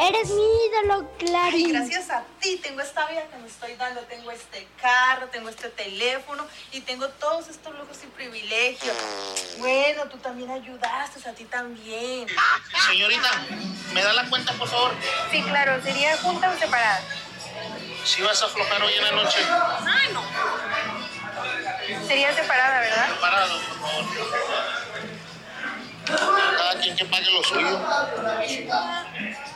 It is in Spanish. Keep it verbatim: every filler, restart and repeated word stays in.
Eres mi ídolo, Clarín. Ay, gracias a ti tengo esta vida que me estoy dando. Tengo este carro, tengo este teléfono y tengo todos estos lujos y privilegios. Bueno, tú también ayudaste, a ti también. Señorita, ¿me da la cuenta, por favor? Sí, claro. ¿Sería junta o separada? Si vas a aflojar hoy en la noche. Ay, no. Sería separada, ¿verdad? Separado, por favor. Cada quien que pague lo suyo.